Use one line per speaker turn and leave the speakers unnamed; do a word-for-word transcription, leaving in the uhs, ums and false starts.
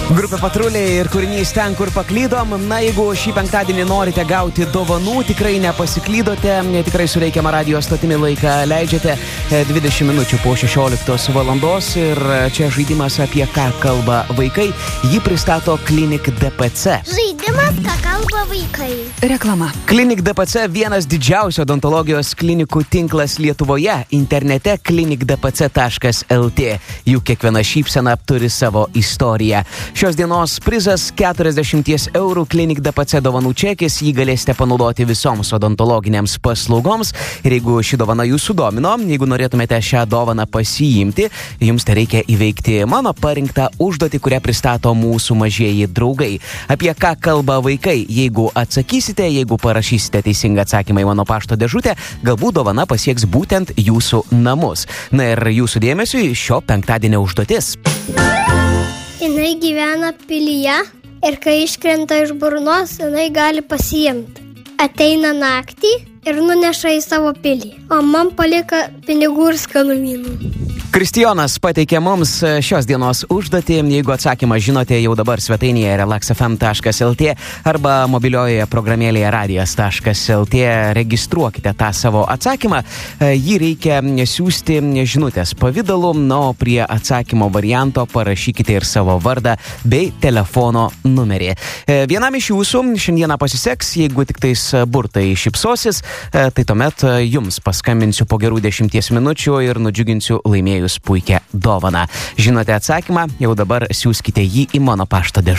Grupė Patruliai ir kūrinys Ten, kur paklydom. Na, jeigu šį penktadienį norite gauti dovanų, tikrai nepasiklydote, tikrai su reikiama radio stotimi laiką leidžiate dvidešimt minučių po šešioliktos valandos ir čia žaidimas apie ką kalba vaikai. Jį pristato Klinik D P C.
Žaidimas, ką kalba vaikai.
Reklama.
Klinik D P C vienas didžiausių odontologijos klinikų tinklas Lietuvoje. Internete klinik d p c taškas l t. Jų kiekviena šypsena turi savo istoriją. Šios dienos prizas keturiasdešimt eurų Klinik D P C dovanų čekis. Jį galėsite panaudoti visoms odontologinėms paslaugoms. Ir jeigu ši dovana jūsų domino, jeigu norėtumėte šią dovaną pasiimti, jums tai reikia įveikti mano parinktą užduotį, kurią pristato mūsų mažieji draugai. Apie ką kalba vaikai? Jeigu atsakysite, jeigu parašysite teisingą atsakymą į mano pašto dėžutę, galbūt dovana pasieks būtent jūsų namus. Na ir jūsų dėmesiui šio penktadienio užduotis.
Jinai gyvena pilyje ir kai iškrenta iš burnos, jinai gali pasiimti. Ateina naktį ir nuneša į savo pilį, o man palika pinigų ir skanumynų.
Kristijonas pateikė mums šios dienos užduotį. Jeigu atsakymą žinote jau dabar svetainėje relax f m taškas l t arba mobiliojoje programėlėje radijas taškas l t registruokite tą savo atsakymą. Jį reikia siųsti žinutės pavidalu, na, o prie atsakymo varianto parašykite ir savo vardą bei telefono numerį. Vienam iš jūsų šiandieną pasiseks, jeigu tik tais burtai šypsosis, tai tuomet jums paskambinsiu po gerų dešimties minučių ir nudžiuginsiu laimėjus puikią dovaną. Žinote atsakymą, jau dabar siųskite jį į mano pašto dėžutę.